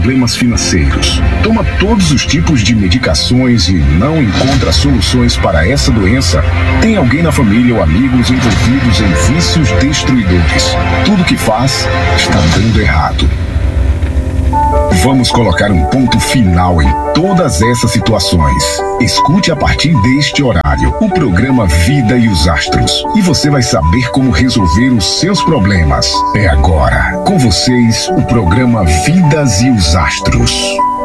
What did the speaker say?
problemas financeiros, toma todos os tipos de medicações e não encontra soluções para essa doença, tem alguém na família ou amigos envolvidos em vícios destruidores. Tudo que faz está dando errado. Vamos colocar um ponto final em todas essas situações. Escute a partir deste horário o programa Vida e os Astros e você vai saber como resolver os seus problemas. É agora, com vocês, o programa Vidas e os Astros.